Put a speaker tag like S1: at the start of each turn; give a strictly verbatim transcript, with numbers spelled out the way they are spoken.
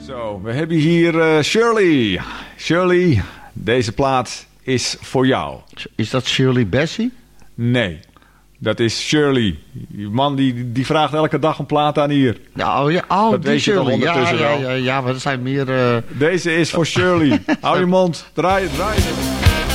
S1: Zo, we hebben hier uh, Shirley. Shirley, deze plaat is voor jou.
S2: Is dat Shirley Bassey?
S1: Nee, dat is Shirley. Die man die, die vraagt elke dag een plaat aan hier.
S2: Ja, oh, ja, oh
S1: dat
S2: die
S1: weet
S2: Shirley.
S1: Je
S2: ja, ja,
S1: wel.
S2: ja, ja, maar er zijn meer... Uh...
S1: Deze is voor Shirley. Hou je mond, draai het, draai het.